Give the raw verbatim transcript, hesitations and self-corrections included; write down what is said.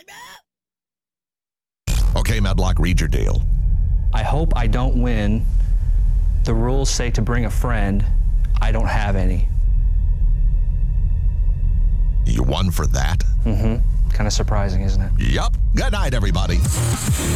Okay, Medlock, read your deal. I hope I don't win. The rules say to bring a friend. I don't have any. You won for that? Mm-hmm. Kind of surprising, isn't it? Yup. Good night, everybody.